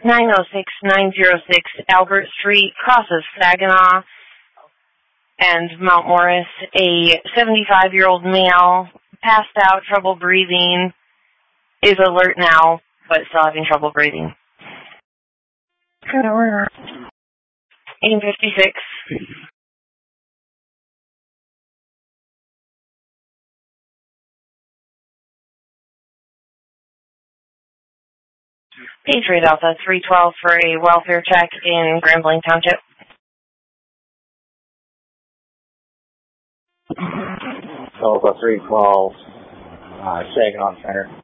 906-906 Albert Street, crosses Saginaw and Mount Morris. A 75-year-old male, passed out, trouble breathing, is alert now, but still having trouble breathing. Good order. 1856. Patriot Alpha 312 for a welfare check in Grambling Township. Alpha 312, Saginaw Center.